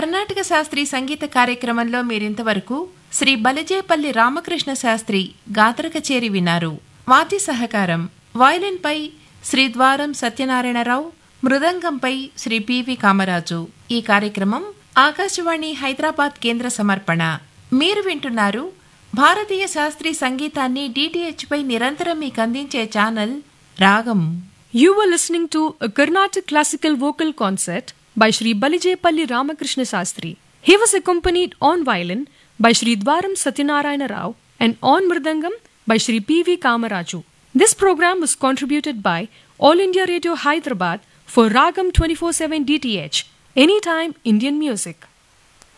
కర్ణాటక శాస్త్రీయ సంగీత కార్యక్రమంలో మీరింతవరకు శ్రీ బలిజేపల్లి రామకృష్ణ శాస్త్రి గాత్ర కచేరి విన్నారు. వాద్య సహకారం వయలిన్పై శ్రీ ద్వారం సత్యనారాయణరావు, మృదంగంపై శ్రీ పివి కామరాజు. ఈ కార్యక్రమం ఆకాశవాణి హైదరాబాద్ కేంద్ర సమర్పణ. మీరు వింటున్నారు భారతీయ శాస్త్రీయ సంగీతాన్ని DTH పై నిరంతరం మీకు అందించే ఛానల్ రాగం. You were listening to a Carnatic classical vocal concert by Shri Balijepalli Ramakrishna Sastri. He was accompanied on violin by Shri Dwaram Satyanarayana Rao and on mridangam by Shri P.V. Kamaraju. This program was contributed by All India Radio Hyderabad for Ragam 24/7 DTH, Anytime Indian Music.